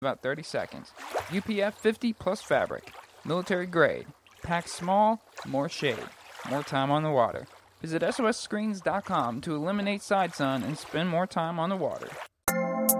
about 30 seconds. UPF 50 plus fabric. Military grade. Packs small, more shade. More time on the water. Visit SOSscreens.com to eliminate side sun and spend more time on the water.